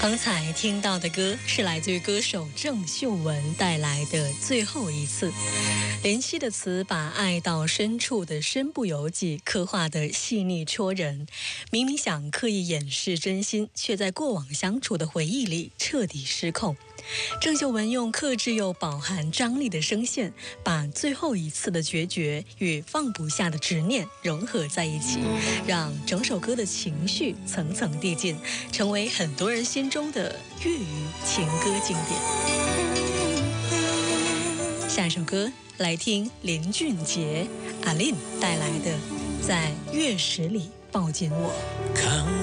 刚才听到的歌是来自于歌手郑秀文带来的《最后一次》。怜惜的词把爱到深处的身不由己刻画得细腻戳人，明明想刻意掩饰真心，却在过往相处的回忆里彻底失控。郑秀文用克制又饱含张力的声线，把最后一次的决绝与放不下的执念融合在一起，让整首歌的情绪层层递进，成为很多人心中的粤语情歌经典。下一首歌来听林俊杰阿令带来的《在月食里抱紧我》。 看